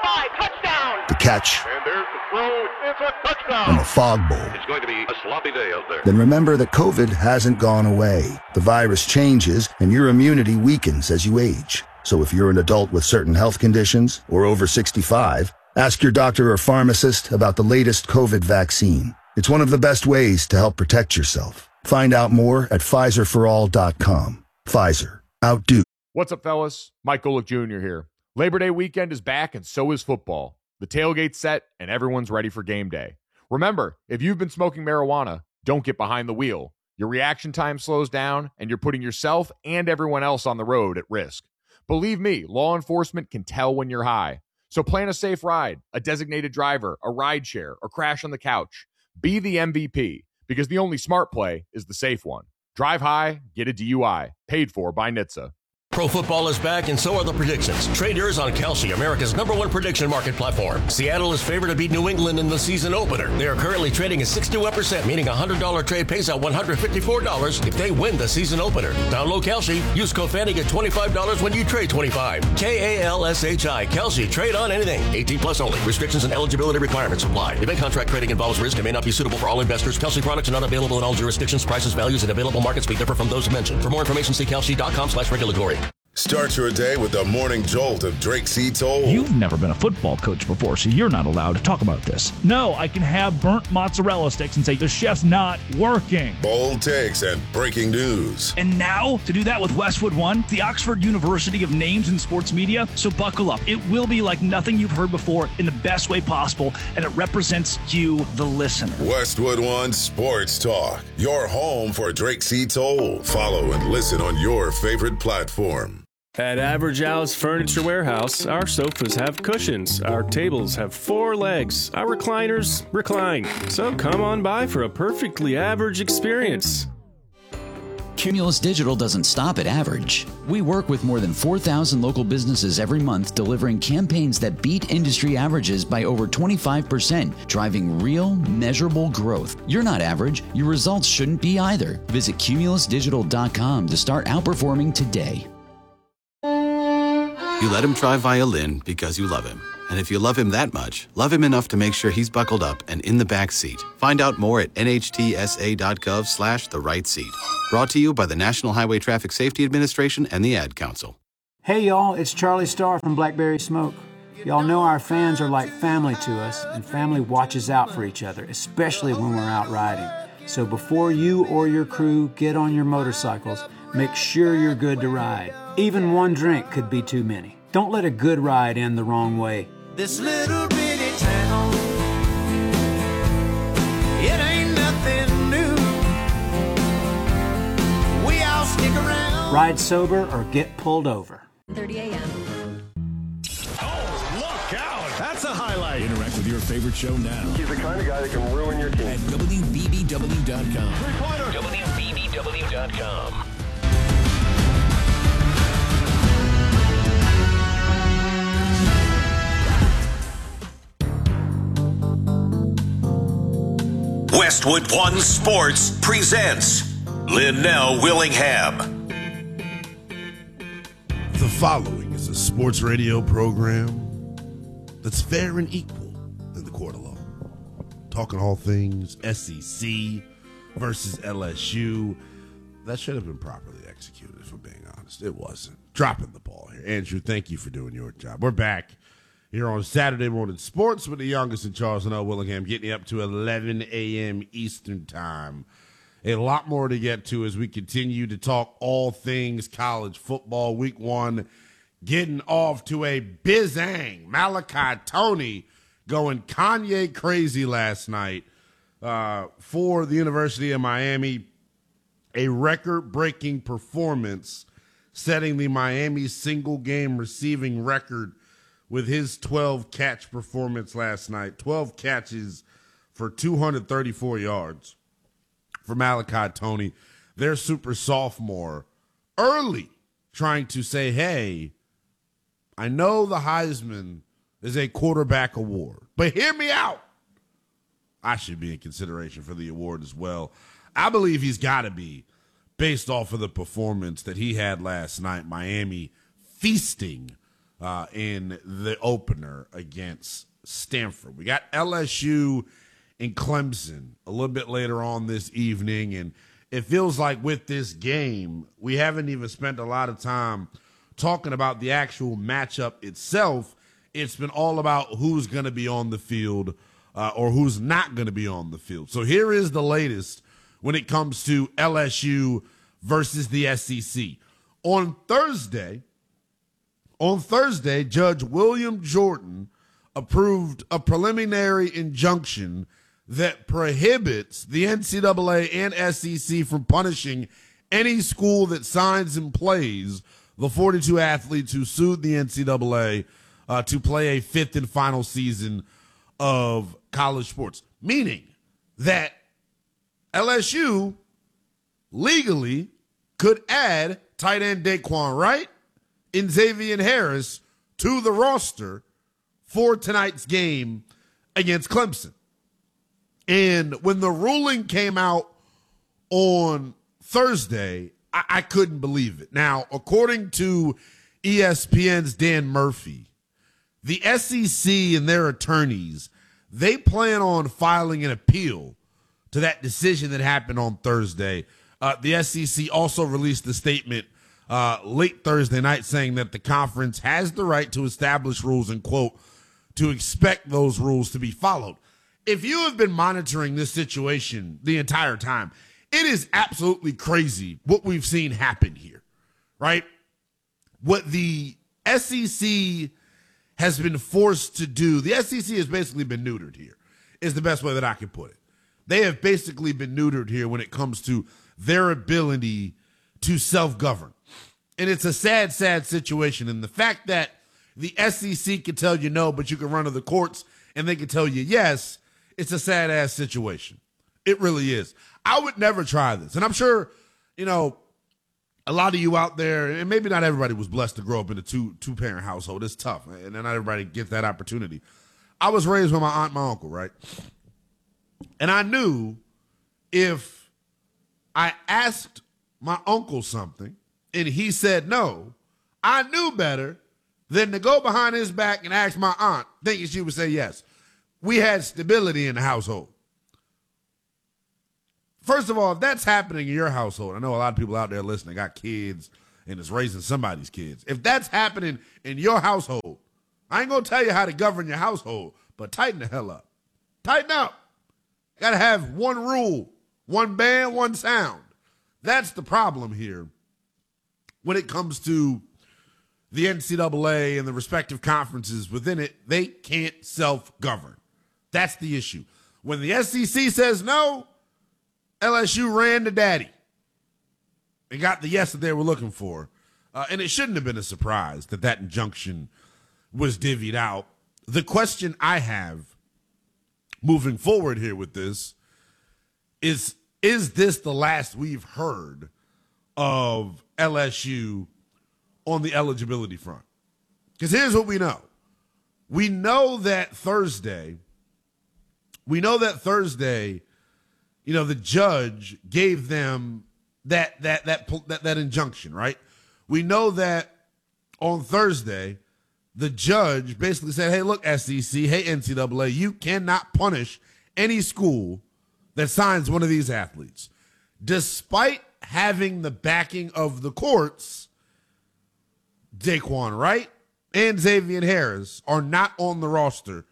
the catch, and, there's the throw. It's a touchdown. And the fog bowl, it's going to be a sloppy day out there. Then remember that COVID hasn't gone away. The virus changes and your immunity weakens as you age. So if you're an adult with certain health conditions or over sixty-five, ask your doctor or pharmacist about the latest COVID vaccine. It's one of the best ways to help protect yourself. Find out more at Pfizer for all dot com. Pfizer. Outdo. What's up, fellas? Mike Golick Junior here. Labor Day weekend is back, and so is football. The tailgate's set, and everyone's ready for game day. Remember, if you've been smoking marijuana, don't get behind the wheel. Your reaction time slows down, and you're putting yourself and everyone else on the road at risk. Believe me, law enforcement can tell when you're high. So plan a safe ride, a designated driver, a ride share, or crash on the couch. Be the M V P, because the only smart play is the safe one. Drive high, get a D U I. Paid for by N H T S A. Pro football is back, and so are the predictions. Trade yours on Kalshi, America's number one prediction market platform. Seattle is favored to beat New England in the season opener. They are currently trading at sixty-one percent, meaning a one hundred dollars trade pays out one hundred fifty-four dollars if they win the season opener. Download Kalshi. Use code Fanny, get twenty-five dollars when you trade twenty-five. K A L S H I. Kalshi. Trade on anything. eighteen plus only. Restrictions and eligibility requirements apply. Event contract trading involves risk and may not be suitable for all investors. Kalshi products are not available in all jurisdictions. Prices, values, and available markets may differ from those mentioned. For more information, see Kalshi dot com slash regulatory. Start your day with the morning jolt of Drake C. Toll. You've never been a football coach before, so you're not allowed to talk about this. No, I can have burnt mozzarella sticks and say the chef's not working. Bold takes and breaking news. And now, to do that with Westwood One, the Oxford University of names in sports media, so buckle up. It will be like nothing you've heard before in the best way possible, and it represents you, the listener. Westwood One Sports Talk, your home for Drake C. Toll. Follow and listen on your favorite platform. At Average Al's Furniture Warehouse, our sofas have cushions, our tables have four legs, our recliners recline. So come on by for a perfectly average experience. Cumulus Digital doesn't stop at average. We work with more than four thousand local businesses every month, delivering campaigns that beat industry averages by over twenty-five percent, driving real, measurable growth. You're not average. Your results shouldn't be either. Visit cumulus digital dot com to start outperforming today. You let him try violin because you love him. And if you love him that much, love him enough to make sure he's buckled up and in the back seat. Find out more at N H T S A dot gov slash the right seat. Brought to you by the National Highway Traffic Safety Administration and the Ad Council. Hey y'all, it's Charlie Starr from Blackberry Smoke. Y'all know our fans are like family to us, and family watches out for each other, especially when we're out riding. So before you or your crew get on your motorcycles, make sure you're good to ride. Even one drink could be too many. Don't let a good ride end the wrong way. This little bitty town, it ain't nothing new. We all stick around. Ride sober or get pulled over. thirty a.m. Oh, look out! That's a highlight. Interact with your favorite show now. He's the kind of guy that can ruin your team. At W B B W dot com. Three-pointer. W B B W dot com. Westwood One Sports presents Linnell Willingham. The following is a sports radio program that's fair and equal in the court of law. Talking all things S E C versus L S U. That should have been properly executed, if I'm being honest. It wasn't. Dropping the ball here. Andrew, thank you for doing your job. We're back here on Saturday Morning Sports with the youngest in Charles and L. Willingham, getting you up to eleven a.m. Eastern Time. A lot more to get to as we continue to talk all things college football. Week one getting off to a bizang. Malachi Tony going Kanye crazy last night uh, for the University of Miami. A record-breaking performance, setting the Miami single-game receiving record with his twelve-catch performance last night. twelve catches for two hundred thirty-four yards for Malachi Tony. Their super sophomore early trying to say, hey, I know the Heisman is a quarterback award, but hear me out. I should be in consideration for the award as well. I believe he's got to be based off of the performance that he had last night. Miami feasting Uh, in the opener against Stanford. We got L S U and Clemson a little bit later on this evening, and it feels like with this game, we haven't even spent a lot of time talking about the actual matchup itself. It's been all about who's going to be on the field uh, or who's not going to be on the field. So here is the latest when it comes to L S U versus the S E C. On Thursday, On Thursday, Judge William Jordan approved a preliminary injunction that prohibits the N C double A and S E C from punishing any school that signs and plays the forty-two athletes who sued the N C double A uh, to play a fifth and final season of college sports, meaning that L S U legally could add tight end Daquan Wright and Xavier Harris to the roster for tonight's game against Clemson. And when the ruling came out on Thursday, I, I couldn't believe it. Now, according to E S P N's Dan Murphy, the S E C and their attorneys, they plan on filing an appeal to that decision that happened on Thursday. Uh, the S E C also released a statement Uh, late Thursday night saying that the conference has the right to establish rules and, quote, to expect those rules to be followed. If you have been monitoring this situation the entire time, it is absolutely crazy what we've seen happen here, right? What the S E C has been forced to do, the S E C has basically been neutered here, is the best way that I can put it. They have basically been neutered here when it comes to their ability to self-govern. And it's a sad, sad situation. And the fact that the S E C can tell you no, but you can run to the courts and they can tell you yes, it's a sad-ass situation. It really is. I would never try this. And I'm sure, you know, a lot of you out there, and maybe not everybody was blessed to grow up in a two, two-parent household. It's tough, and not everybody gets that opportunity. I was raised with my aunt and my uncle, right? And I knew if I asked my uncle something and he said no, I knew better than to go behind his back and ask my aunt, thinking she would say yes. We had stability in the household. First of all, if that's happening in your household, I know a lot of people out there listening got kids and is raising somebody's kids. If that's happening in your household, I ain't going to tell you how to govern your household, but tighten the hell up. Tighten up. Got to have one rule, one band, one sound. That's the problem here when it comes to the N C double A and the respective conferences within it. They can't self-govern. That's the issue. When the S E C says no, L S U ran to daddy and got the yes that they were looking for. Uh, and it shouldn't have been a surprise that that injunction was divvied out. The question I have moving forward here with this is, is this the last we've heard of L S U on the eligibility front? Because here's what we know. We know that Thursday, we know that Thursday, you know, the judge gave them that that that that, that injunction, right? We know that on Thursday, the judge basically said, hey, look, S E C, hey, N C double A, you cannot punish any school that signs one of these athletes. Despite having the backing of the courts, Daquan Wright and Xavier Harris are not on the roster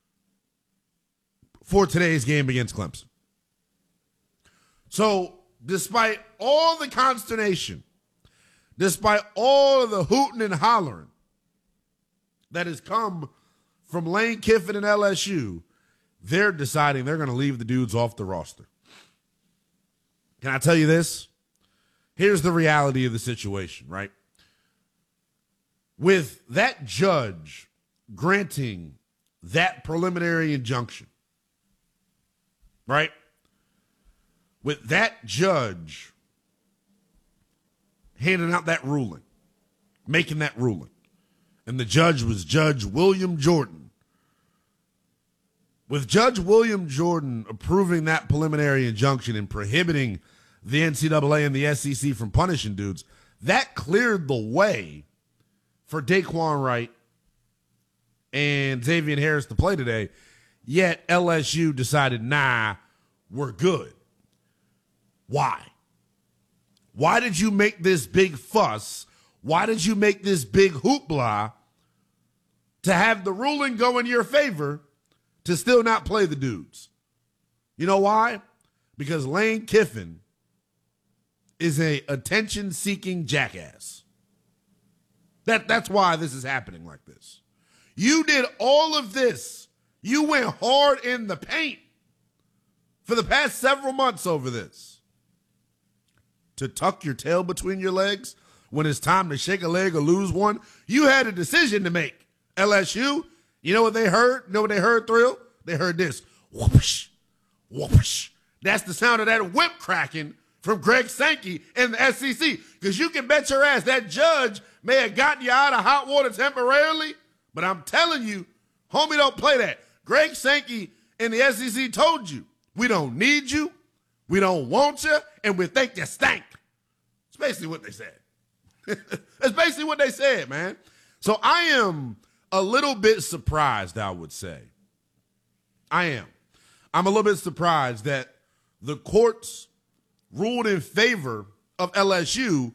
for today's game against Clemson. So despite all the consternation, despite all of the hooting and hollering that has come from Lane Kiffin and L S U, they're deciding they're going to leave the dudes off the roster. Can I tell you this? Here's the reality of the situation, right? With that judge granting that preliminary injunction, right? With that judge handing out that ruling, making that ruling, and the judge was Judge William Jordan. With Judge William Jordan approving that preliminary injunction and prohibiting the N C double A and the S E C from punishing dudes, that cleared the way for Daquan Wright and Xavier Harris to play today. Yet L S U decided, nah, we're good. Why? Why did you make this big fuss? Why did you make this big hoopla to have the ruling go in your favor to still not play the dudes? You know why? Because Lane Kiffin is a attention-seeking jackass. That, that's why this is happening like this. You did all of this. You went hard in the paint for the past several months over this. To tuck your tail between your legs when it's time to shake a leg or lose one, you had a decision to make. L S U, you know what they heard? You know what they heard, Thrill? They heard this. Whoosh, whoosh. That's the sound of that whip cracking from Greg Sankey and the S E C. Because you can bet your ass that judge may have gotten you out of hot water temporarily, but I'm telling you, homie, don't play that. Greg Sankey and the S E C told you, we don't need you, we don't want you, and we think you stink. That's basically what they said. That's basically what they said, man. So I am a little bit surprised, I would say. I am. I'm a little bit surprised that the courts ruled in favor of L S U,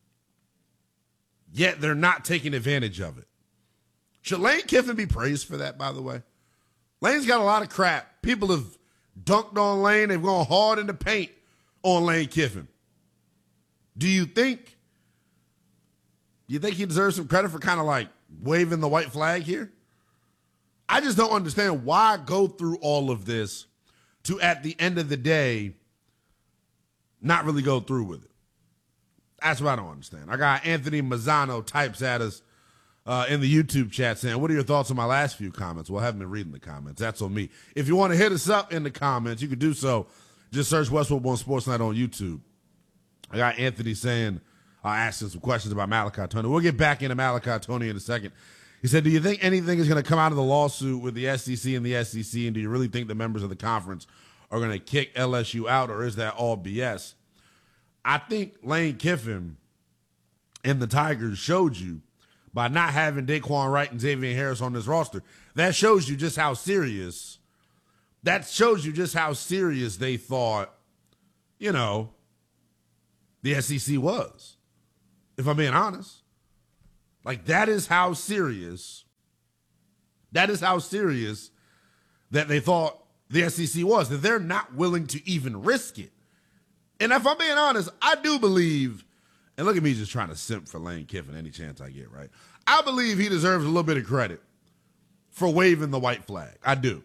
yet they're not taking advantage of it. Should Lane Kiffin be praised for that, by the way? Lane's got a lot of crap. People have dunked on Lane. They've gone hard in the paint on Lane Kiffin. Do you think, do you think he deserves some credit for kind of like waving the white flag here? I just don't understand why go through all of this to, at the end of the day, not really go through with it. That's what I don't understand. I got Anthony Mazzano types at us uh, in the YouTube chat saying, what are your thoughts on my last few comments? Well, I haven't been reading the comments. That's on me. If you want to hit us up in the comments, you can do so. Just search Westwood One Sports Night on YouTube. I got Anthony saying, uh, asking some questions about Malachi Tony. We'll get back into Malachi Tony in a second. He said, do you think anything is going to come out of the lawsuit with the S E C and the S E C, and do you really think the members of the conference are going to kick L S U out, or is that all B S? I think Lane Kiffin and the Tigers showed you by not having Daquan Wright and Xavier Harris on this roster. That shows you just how serious, that shows you just how serious they thought, you know, the S E C was, if I'm being honest. Like, that is how serious, that is how serious that they thought the S E C was, that they're not willing to even risk it. And if I'm being honest, I do believe, and look at me just trying to simp for Lane Kiffin any chance I get, right? I believe he deserves a little bit of credit for waving the white flag. I do.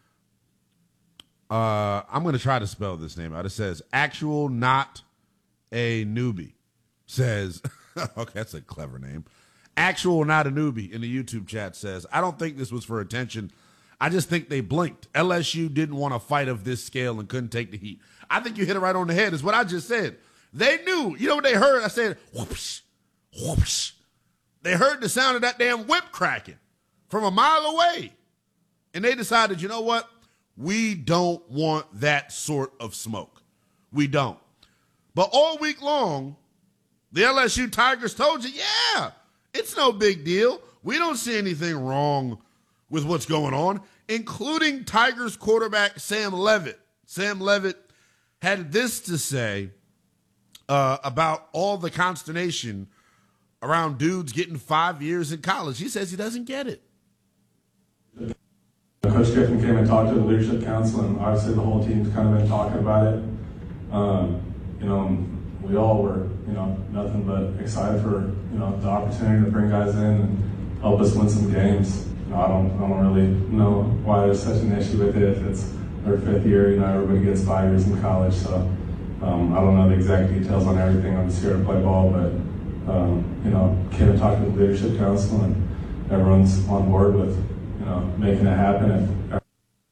Uh, I'm going to try to spell this name out. It says, actual not a newbie. Says, okay, that's a clever name. Actual not a newbie in the YouTube chat says, I don't think this was for attention. I just think they blinked. L S U didn't want a fight of this scale and couldn't take the heat. I think you hit it right on the head, is what I just said. They knew. You know what they heard? I said, whoosh, whoosh. They heard the sound of that damn whip cracking from a mile away. And they decided, you know what? We don't want that sort of smoke. We don't. But all week long, the L S U Tigers told you, yeah, it's no big deal. We don't see anything wrong with what's going on, including Tigers quarterback Sam Levitt. Sam Levitt had this to say uh, about all the consternation around dudes getting five years in college. He says he doesn't get it. Coach Kiffin came and talked to the leadership council, and obviously the whole team's kind of been talking about it. Um, you know, we all were, you know, nothing but excited for, you know, the opportunity to bring guys in and help us win some games. You know, I don't, I don't really know why there's such an issue with it. If it's their fifth year, you know, everybody gets five years in college. So um, I don't know the exact details on everything. I'm just here to play ball, but um, you know, came and talked to the leadership council, and everyone's on board with, you know, making it happen. If,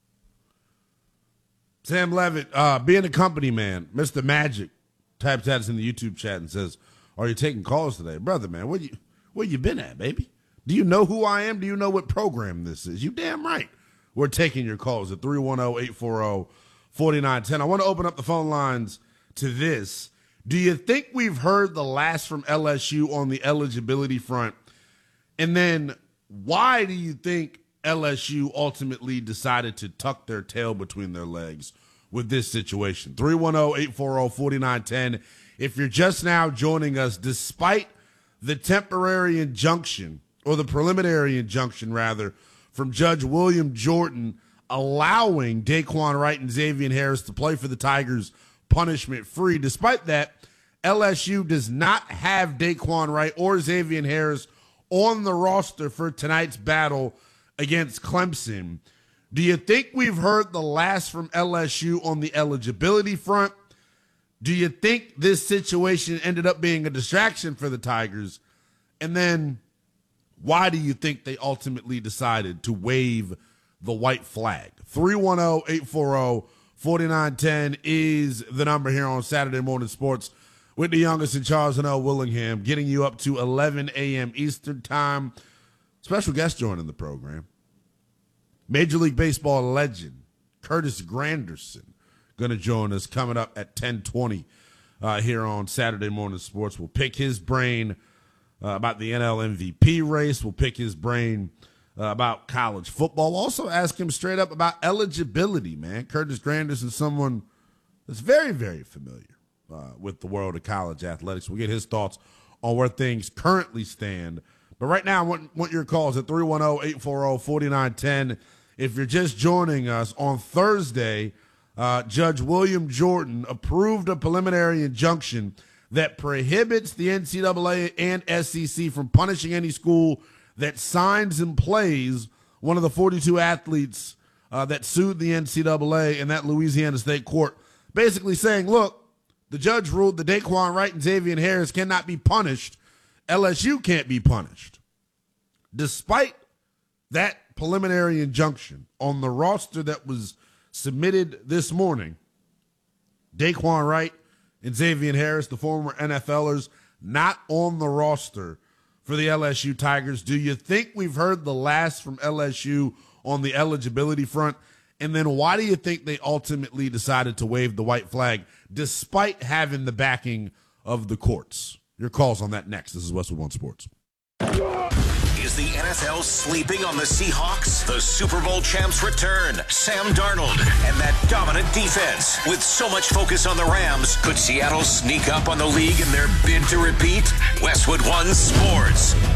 Sam Levitt, uh, being a company man, Mister Magic, types at us in the YouTube chat and says, are you taking calls today? Brother, man, where you where you been at, baby? Do you know who I am? Do you know what program this is? You damn right. We're taking your calls at three one zero, eight four zero, four nine one zero. I want to open up the phone lines to this. Do you think we've heard the last from L S U on the eligibility front? And then why do you think L S U ultimately decided to tuck their tail between their legs with this situation? three one zero, eight four zero, four nine one zero. If you're just now joining us, despite the temporary injunction, or the preliminary injunction, rather, from Judge William Jordan allowing Daquan Wright and Xavier Harris to play for the Tigers punishment-free, despite that, L S U does not have Daquan Wright or Xavier Harris on the roster for tonight's battle against Clemson. Do you think we've heard the last from L S U on the eligibility front? Do you think this situation ended up being a distraction for the Tigers? And then why do you think they ultimately decided to wave the white flag? three one zero, eight four zero, four nine one zero is the number here on Saturday Morning Sports with the youngest in Charles and L. Willingham, getting you up to eleven a.m. Eastern Time. Special guest joining the program, Major League Baseball legend Curtis Granderson, going to join us coming up at ten twenty uh, here on Saturday Morning Sports. We'll pick his brain uh, about the N L M V P race. We'll pick his brain uh, about college football. We'll also ask him straight up about eligibility, man. Curtis Granderson is someone that's very, very familiar uh, with the world of college athletics. We'll get his thoughts on where things currently stand. But right now, I want, want your calls at three one zero, eight four zero, four nine one zero. If you're just joining us, on Thursday, uh, Judge William Jordan approved a preliminary injunction that prohibits the N C double A and S E C from punishing any school that signs and plays one of the forty-two athletes uh, that sued the N C double A in that Louisiana state court, basically saying, look, the judge ruled that Daquan Wright and Xavier Harris cannot be punished. L S U can't be punished. Despite that preliminary injunction on the roster that was submitted this morning, Daquan Wright and Xavier Harris, the former N F Lers, not on the roster for the L S U Tigers. Do you think we've heard the last from L S U on the eligibility front? And then why do you think they ultimately decided to wave the white flag despite having the backing of the courts? Your calls on that next. This is Westwood One Sports. Is the N F L sleeping on the Seahawks? The Super Bowl champs return. Sam Darnold and that dominant defense. With so much focus on the Rams, could Seattle sneak up on the league in their bid to repeat? Westwood One Sports.